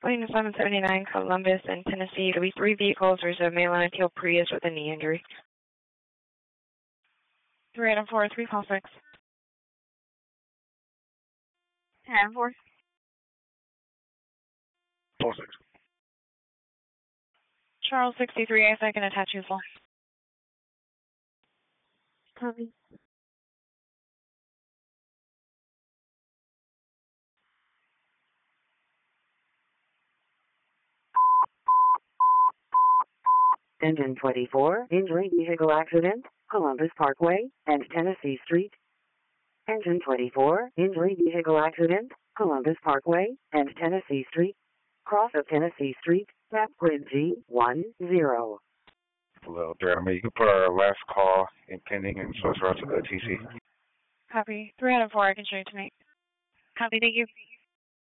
Plane 779 Columbus in Tennessee. There'll be 3 vehicles. There's a male and a tail Prius with a knee injury. 3 Adam 4, 3 call 6. 10 Adam 4. Call 6. Charles 63, if I can attach you full. Copy. Engine 24, injury vehicle accident, Columbus Parkway and Tennessee Street. Engine 24, injury vehicle accident, Columbus Parkway and Tennessee Street. Cross of Tennessee Street, map grid G10. Hello, Jeremy. You can put our last call in pending and transfer out to the TC. Copy. 3 Adam 4, I can show you tonight. Copy, thank you.